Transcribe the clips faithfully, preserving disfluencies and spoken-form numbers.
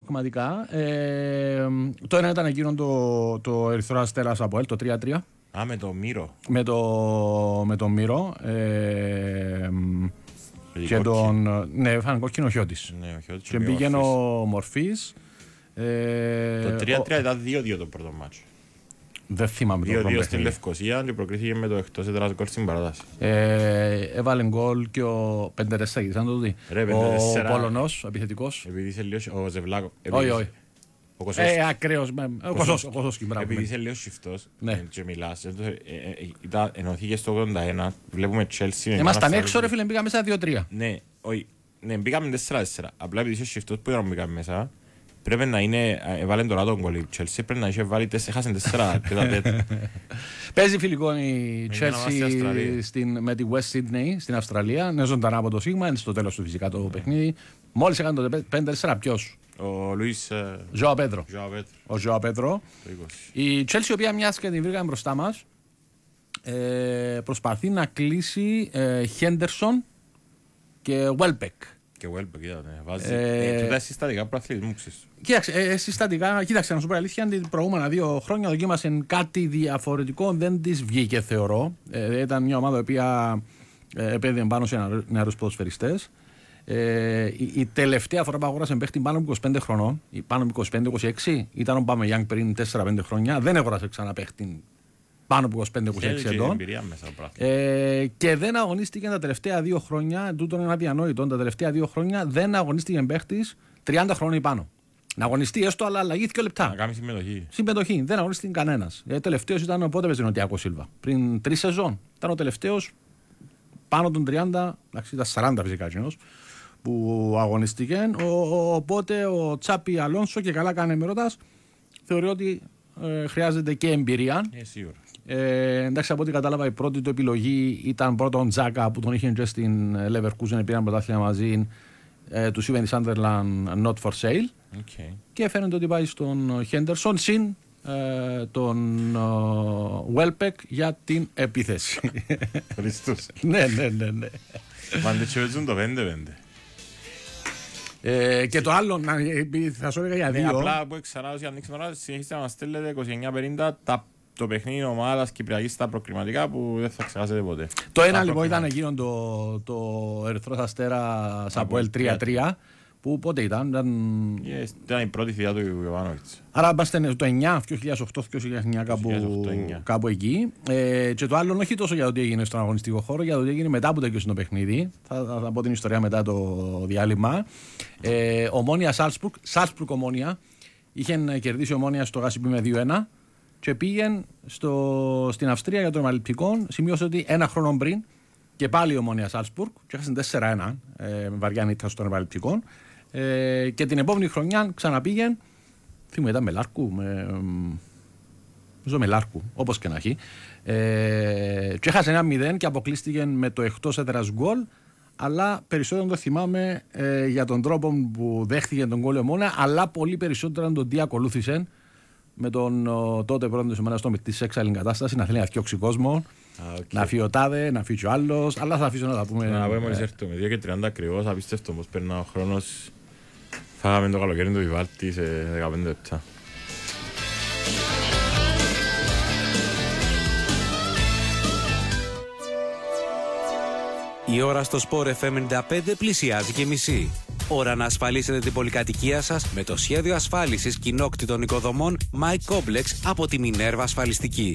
προκριματικά. Ε, το ένα ήταν εκείνο το, το Ερυθρό Αστέρας από ελ, το τρία τρία. Α, με το Μύρο. Με το, με το Μύρο. Ε, και τον. Ναι, έφανε κόκκινο ο Χιώτης. Ναι, ο Χιώτης και πήγαινε ο Μορφής. Ε, το τρία τρία ήταν δύο δύο το πρώτο μάτσο. Δεν θυμάμαι το δύο δύο στην Λευκοσία και προκρίθηκε με το εκτός έδρας γκολ στην παράταση. Ε, έβαλε γκολ και ο πέντε τέσσερα, σαν το δει. Ο Πολωνός, ο επιθετικός. Επειδή είσαι λίγο ο Ζεβλάκο. Όχι, όχι. Ο Κωσός. Ε, ακραίος. Ο Κωσός, ο Κωσός. Επειδή είσαι λίγο σιφτός και μιλάς, ενωθήκε στο ογδόντα ένα, βλέπουμε Chelsea. Ήμασταν έξω ρε φίλε, μπήκαμε μέσα δύο τρία. Ναι, όχι. Ναι, μπήκαμε τέσσερα τέσσερα. Απλά επειδή είσαι σιφτός που ήταν μπήκαμε μέσα, πρέπει να είναι, έβαλε τώρα τον κολλή. Chelsea πρέπει να είχε βάλει χάσαν τέσσερα. Παίζει φιλικό η Chelsea με τη West Sydney στην Αυστραλία. Είναι ζωντανά από το Σίγμα, είναι στο τέλος του φυσικά το παιχνίδι. Μόλις έκανε το πέντε τέσσερα, ποιος? Ο Λουίς Ζωά Πέτρο. Ο Ζωά Πέτρο. Η Chelsea, η οποία μοιάζει και την βρήκαμε μπροστά μας, προσπαθεί να κλείσει Henderson και Welbeck. Και ο Welbeck, κοίτατε, βάζει. Ε, ε, συστατικά προαθλητισμού, ξέρεις. Κοίταξε, ε, συστατικά, κοίταξε να σου πω αλήθεια, την προηγούμενα δύο χρόνια δοκίμασε κάτι διαφορετικό, δεν της βγήκε θεωρώ. Ε, ήταν μια ομάδα η οποία ε, επέδειε πάνω σε νεαρούς ποδοσφαιριστές. Ε, η, η τελευταία φορά που αγόρασε παίχτη πάνω από είκοσι πέντε χρονών, πάνω από είκοσι πέντε είκοσι έξι, ήταν ο Μπαμεγιάνγκ πριν τέσσερα πέντε χρόνια. Δεν αγόρασε ξανά παίχτη πάνω από είκοσι πέντε είκοσι έξι ετών. Ε, και δεν αγωνίστηκε τα τελευταία δύο χρόνια. Τούτο είναι αδιανόητο. Τα τελευταία δύο χρόνια δεν αγωνίστηκε παίχτης τριάντα χρόνων ή πάνω. Να αγωνιστεί έστω, αλλά αλλαγή δύο λεπτά. Να κάνει συμμετοχή. Συμμετοχή. Δεν αγωνίστηκε κανένας. Ε, τελευταίος ήταν πότε παίζει ο Τιάκο Σίλβα. Πριν τρεις σεζόν. Ήταν ο τελευταίος πάνω των τριάντα, εντάξει, ήταν σαράντα φυσικά κοινός, που αγωνιστήκε. Ο, ο, οπότε ο Τσάπι Αλόνσο, και καλά κάνει με ρωτάς, θεωρεί ότι ε, χρειάζεται και εμπειρία. Ε, σίγουρα. Ε, εντάξει, από ό,τι κατάλαβα, η πρώτη του επιλογή ήταν πρώτον Τζάκα που τον είχε και στην Leverkusen, πήραν πρωτάθλημα μαζί. Ε, του Steven Sunderland Not for Sale. Okay. Και φαίνεται ότι πάει στον Henderson συν ε, τον uh, Welbeck για την επίθεση. Χριστός. Ναι, ναι, ναι, ναι. Μαντετσιόζουν το πέντε πέντε. Ε, και το άλλο, να, θα σου έλεγα για δύο. Ναι, απλά που ξανά όσοι ανοίξουμε τώρα, συνεχίστε να μας στέλνετε είκοσι εννιά πενήντα τα, το παιχνίδι ομάδας Κυπριακής στα προκριματικά που δεν θα ξεχάσετε ποτέ. Το ένα λοιπόν ήταν εκείνο το, το Ερυθρός Αστέρας από ελ τρία τρία. Που πότε ήταν, ήταν... Yes, ήταν η πρώτη θεία του Ιωβάνοβιτς. Άρα είμαστε το εννιά, δύο χιλιάδες οκτώ δύο χιλιάδες εννιά κάπου, κάπου εκεί. Ε, και το άλλο όχι τόσο για το τι έγινε στον αγωνιστικό χώρο, για το τι έγινε μετά που τελειώσει το παιχνίδι. Θα, θα, θα πω την ιστορία μετά το διάλειμμα. Ε, Ομόνια Σάλσπουργκ, Σάλσπουργκ Ομόνια, είχε κερδίσει η Ομόνια στο Γασιμπή με δύο ένα και πήγε στο, στην Αυστρία για τον Επαναληπτικό. Σημείωσε ότι ένα χρόνο πριν και πάλι η Ομόνια Σάλσπουργκ, και έχασαν τέσσερα ένα ε, με βαριά νύχτα στον Επαναληπτικό. Ε, και την επόμενη χρονιά ξαναπήγε. Θυμούμαι ήταν με Λάρκου. Με, ζω με Λάρκου, όπως και να έχει. Ε, και έχασε ένα μηδέν και αποκλείστηκε με το εκτός έδρας γκολ. Αλλά περισσότερο το θυμάμαι ε, για τον τρόπο που δέχτηκε τον γκολ Ομόνα, αλλά πολύ περισσότερο τον τι ακολούθησε με τον ο, τότε πρώτο της ομάδας στο μεικτή σε έξαλλη κατάσταση να θέλει να φτιάξει κόσμο. Okay. Να φύγει ο τάδε, να φύγει ο άλλος, αλλά θα αφήσω να τα πούμε. Να πούμε μόλις έρθουμε, δύο και τριάντα ακριβώς, απίστευτο πως περνά ο χρόνος. Φάγαμε το καλοκαίρι του Βιβάλτη σε δεκαπέντε λεπτά. Η ώρα στο Sport εφ εμ ενενήντα πέντε πλησιάζει και μισή. Ώρα να ασφαλίσετε την πολυκατοικία σας με το σχέδιο ασφάλισης κοινόκτητων οικοδομών My Complex από τη Μινέρβα Ασφαλιστική.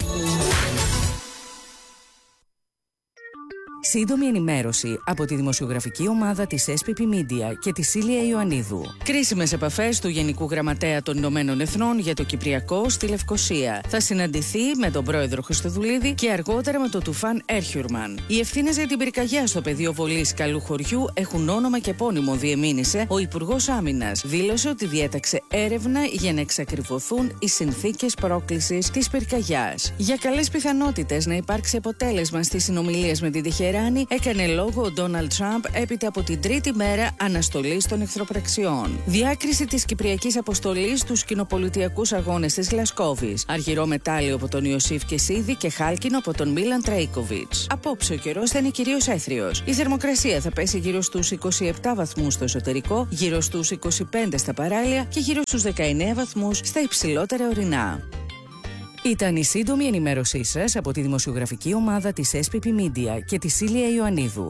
Σύντομη ενημέρωση από τη δημοσιογραφική ομάδα της ες πι πι Media και τη Σίλια Ιωαννίδου. Κρίσιμες επαφές του Γενικού Γραμματέα των Ηνωμένων Εθνών για το Κυπριακό στη Λευκοσία. Θα συναντηθεί με τον πρόεδρο Χριστοδουλίδη και αργότερα με τον Τουφάν Έρχιουρμαν. Οι ευθύνες για την πυρκαγιά στο πεδίο βολής Καλού Χωριού έχουν όνομα και επώνυμο, διεμήνυσε ο Υπουργός Άμυνας. Δήλωσε ότι διέταξε έρευνα για να εξακριβωθούν οι συνθήκες πρόκλησης της πυρκαγιάς. Για καλές πιθανότητες να υπάρξει αποτέλεσμα στις συνομιλίες με την Τεχεράνη, Αφγάνη, έκανε λόγο ο Ντόναλντ Τραμπ έπειτα από την τρίτη μέρα αναστολής των εχθροπραξιών. Διάκριση της Κυπριακής Αποστολής στους κοινοπολιτιακούς αγώνες της Γλασκόβης. Αργυρό μετάλλιο από τον Ιωσήφ Κεσίδη και χάλκινο από τον Μίλαν Τρέικοβιτς. Απόψε ο καιρός θα είναι κυρίως έθριος. Η θερμοκρασία θα πέσει γύρω στους είκοσι επτά βαθμούς στο εσωτερικό, γύρω στους είκοσι πέντε στα παράλια και γύρω στους δεκαεννέα βαθμούς στα υψηλότερα ορεινά. Ήταν η σύντομη ενημέρωσή σας από τη δημοσιογραφική ομάδα της ες πι πι Media και τη Σίλια Ιωαννίδου.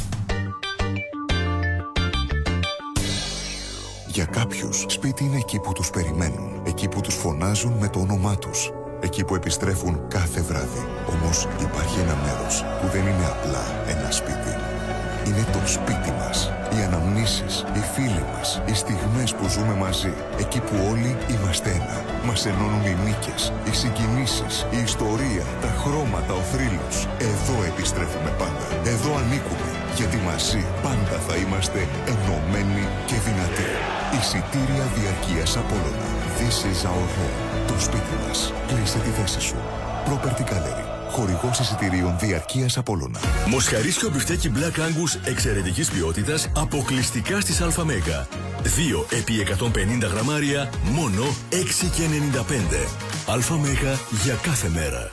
Για κάποιους, σπίτι είναι εκεί που τους περιμένουν, εκεί που τους φωνάζουν με το όνομά τους, εκεί που επιστρέφουν κάθε βράδυ. Όμως υπάρχει ένα μέρος που δεν είναι απλά ένα σπίτι. Είναι το σπίτι μας. Οι αναμνήσεις, οι φίλοι μας, οι στιγμές που ζούμε μαζί. Εκεί που όλοι είμαστε ένα. Μας ενώνουν οι νίκες, οι συγκινήσεις, η ιστορία, τα χρώματα, ο θρύλος. Εδώ επιστρέφουμε πάντα. Εδώ ανήκουμε. Γιατί μαζί πάντα θα είμαστε ενωμένοι και δυνατοί. Εισιτήρια διαρκείας Απόλλωνα. This is our home. Το σπίτι μας. Κλείσε τη θέση σου. Property Gallery. Χορηγός εισιτηρίων διαρκείας Απόλλωνα. Μοσχαρίσιο μπιφτέκι Black Angus εξαιρετικής ποιότητας αποκλειστικά στις ΑΜΕΓ. δύο επί εκατόν πενήντα γραμμάρια, μόνο έξι και ενενήντα πέντε. ΑΜΕΓ για κάθε μέρα.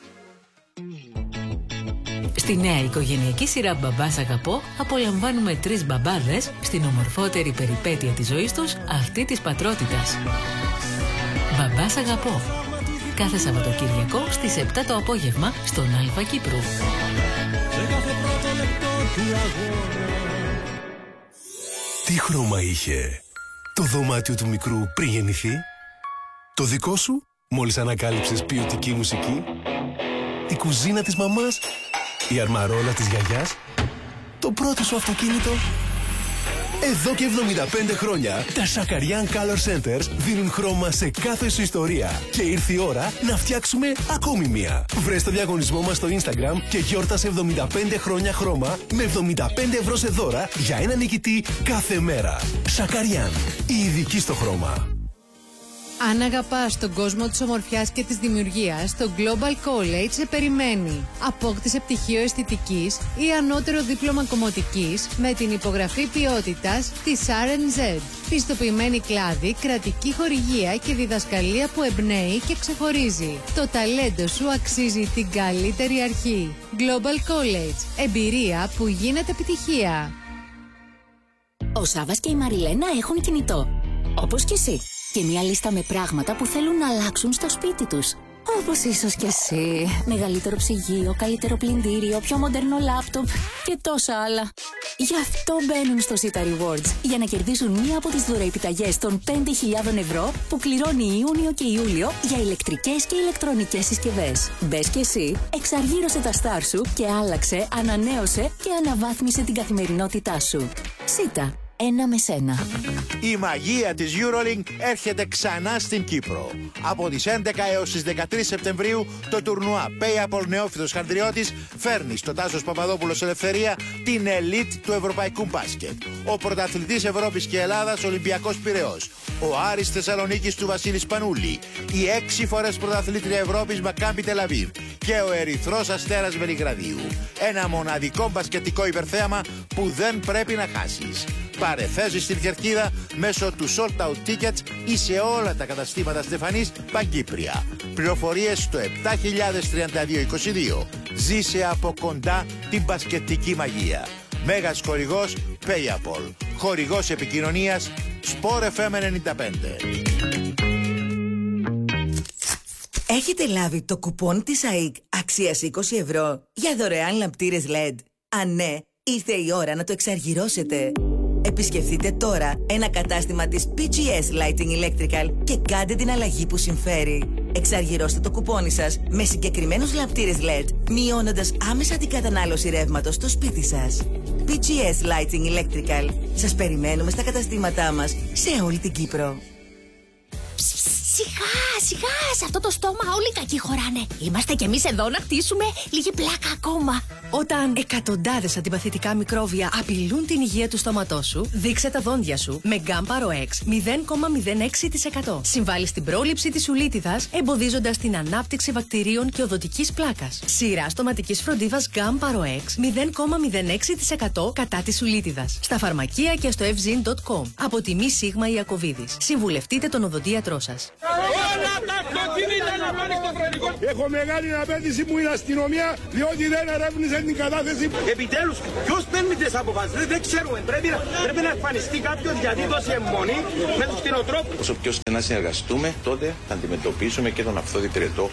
Στη νέα οικογενειακή σειρά «Μπαμπάς Αγαπώ» απολαμβάνουμε τρεις μπαμπάδες στην ομορφότερη περιπέτεια της ζωής τους, αυτή της πατρότητας. «Μπαμπάς Αγαπώ». Κάθε Σαββατοκύριακο στις επτά το απόγευμα στον Αλφα Κύπρου. Τι χρώμα είχε το δωμάτιο του μικρού πριν γεννηθεί? Το δικό σου, μόλις ανακάλυψες ποιοτική μουσική? Η κουζίνα της μαμάς? Η αρμαρόλα της γιαγιάς? Το πρώτο σου αυτοκίνητο? Εδώ και εβδομήντα πέντε χρόνια, τα Shakarian Color Centers δίνουν χρώμα σε κάθε σου ιστορία. Και ήρθε η ώρα να φτιάξουμε ακόμη μία. Βρες το διαγωνισμό μας στο Instagram και γιόρτασε εβδομήντα πέντε χρόνια χρώμα με εβδομήντα πέντε ευρώ σε δώρα για ένα νικητή κάθε μέρα. Shakarian, η ειδική στο χρώμα. Αν αγαπάς τον κόσμο της ομορφιάς και της δημιουργίας, το Global College σε περιμένει. Απόκτησε πτυχίο αισθητικής ή ανώτερο δίπλωμα κομμωτικής με την υπογραφή ποιότητας της αρ εν ζετ. Πιστοποιημένη κλάδη, κρατική χορηγία και διδασκαλία που εμπνέει και ξεχωρίζει. Το ταλέντο σου αξίζει την καλύτερη αρχή. Global College. Εμπειρία που γίνεται επιτυχία. Ο Σάββας και η Μαριλένα έχουν κινητό. Όπως και εσύ. Και μια λίστα με πράγματα που θέλουν να αλλάξουν στο σπίτι τους. Όπως ίσως και εσύ. Μεγαλύτερο ψυγείο, καλύτερο πλυντήριο, πιο μοντέρνο λάπτοπ και τόσα άλλα. Γι' αυτό μπαίνουν στο Sita Rewards για να κερδίσουν μία από τις δωρεοεπιταγές των πέντε χιλιάδες ευρώ που κληρώνει Ιούνιο και Ιούλιο για ηλεκτρικές και ηλεκτρονικές συσκευές. Μπες και εσύ, εξαργύρωσε τα στάρ σου και άλλαξε, ανανέωσε και αναβάθμισε την καθημερινότητά σου. Sita. Ένα με σένα. Η μαγεία της EuroLink έρχεται ξανά στην Κύπρο. Από τις έντεκα έως τις δεκατρείς Σεπτεμβρίου το τουρνουά PayApol Νεόφυτος Χανδριώτης φέρνει στο Τάσος Παπαδόπουλος Ελευθερία την ελίτ του ευρωπαϊκού μπάσκετ. Ο πρωταθλητής Ευρώπης και Ελλάδας Ολυμπιακός Πειραιώς. Ο Άρης Θεσσαλονίκης του Βασίλη Σπανούλη. Η έξι φορές πρωταθλήτρια Ευρώπης Μακάμπι Τελαβίβ. Και ο Ερυθρός Αστέρας Βελιγραδίου. Ένα μοναδικό μπασκετικό υπερθέαμα που δεν πρέπει να χάσεις. Πάρε θέση στην κερκίδα μέσω του Sold Out Tickets ή σε όλα τα καταστήματα Στεφανής Παγκύπρια. Πληροφορίες στο επτά χιλιάδες τριάντα δύο είκοσι δύο. Ζήσε από κοντά την μπασκετική μαγεία. Μέγας χορηγός PayApol. Χορηγός επικοινωνίας Sport εφ εμ ενενήντα πέντε. Έχετε λάβει το κουπόν της ΑΕΚ αξίας είκοσι ευρώ για δωρεάν λαμπτήρες ελ ι ντι? Αν ναι, ήρθε η ώρα να το εξαργυρώσετε. Επισκεφτείτε τώρα ένα κατάστημα της πι τζι ες Lighting Electrical και κάντε την αλλαγή που συμφέρει. Εξαργυρώστε το κουπόνι σας με συγκεκριμένους λαμπτήρες ελ ι ντι, μειώνοντας άμεσα την κατανάλωση ρεύματος στο σπίτι σας. πι τζι ες Lighting Electrical. Σας περιμένουμε στα καταστήματά μας σε όλη την Κύπρο. Σιγά, σιγά, σε αυτό το στόμα όλοι οι κακοί χωράνε. Είμαστε κι εμείς εδώ να χτίσουμε λίγη πλάκα ακόμα. Όταν εκατοντάδες αντιπαθητικά μικρόβια απειλούν την υγεία του στόματός σου, δείξε τα δόντια σου με Γκάμπαρο Εξ μηδέν κόμμα μηδέν έξι τοις εκατό. Συμβάλλει στην πρόληψη της σουλίτιδας, εμποδίζοντας την ανάπτυξη βακτηρίων και οδοντικής πλάκας. Σειρά στοματικής φροντίδας Γκάμπαρο Εξ μηδέν κόμμα μηδέν έξι τοις εκατό κατά της σουλίτιδας. Στα φαρμακεία και στο ευζίν τελεία κομ. Από τιμή Σίγμα Ιακωβίδης. Συμβουλευτείτε τον οδοντίατρό σας. Όλα τα αυτοκίνητα να πάνε στο χρονικό. Έχω μεγάλη απέτηση μου η αστυνομία, διότι δεν ερεύνησε την κατάθεση. Επιτέλους, ποιος παίρνει τις αποφάσεις, δεν ξέρουμε. Πρέπει να, πρέπει να εμφανιστεί κάποιος γιατί τόση αιμονή με τους κτηνοτρόφους. Όσο πιο στενά συνεργαστούμε, τότε θα αντιμετωπίσουμε και τον αυθόδη πυρετό.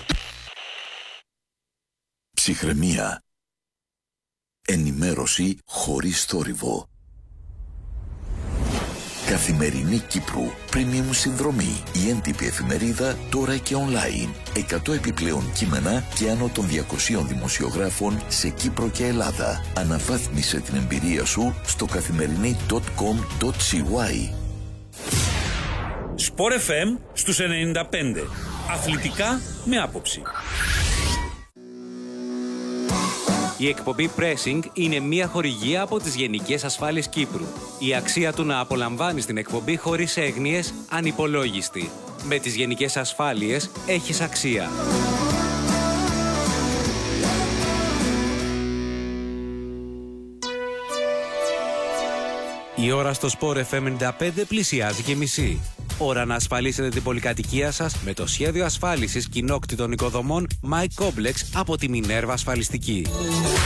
Ψυχραιμία. Ενημέρωση χωρίς θόρυβο. Καθημερινή Κύπρου, premium συνδρομή, η έντυπη εφημερίδα τώρα και online. εκατό επιπλέον κείμενα και άνω των διακοσίων δημοσιογράφων σε Κύπρο και Ελλάδα. Αναβάθμισε την εμπειρία σου στο καθημερινή τελεία κομ τελεία σι γουάι. Σπορ εφ εμ στους ενενήντα πέντε. Αθλητικά με άποψη. Η εκπομπή Pressing είναι μια χορηγία από τις Γενικές Ασφάλειες Κύπρου. Η αξία του να απολαμβάνεις την εκπομπή χωρίς έγνοιες ανυπολόγιστη. Με τις Γενικές Ασφάλειες έχεις αξία. Η ώρα στο Sport εφ εμ ενενήντα πέντε πλησιάζει και μισή. Ώρα να ασφαλίσετε την πολυκατοικία σας με το σχέδιο ασφάλισης κοινόκτητων οικοδομών Mike Complex από τη Minerva Ασφαλιστική.